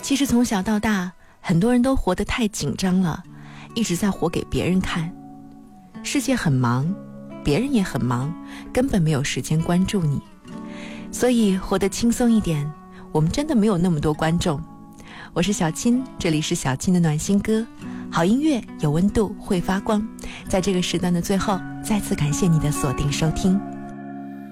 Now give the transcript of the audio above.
其实从小到大，很多人都活得太紧张了，一直在活给别人看。世界很忙，别人也很忙，根本没有时间关注你。所以活得轻松一点，我们真的没有那么多观众。我是小青，这里是小青的暖心歌，好音乐有温度，会发光。在这个时段的最后，再次感谢你的锁定收听。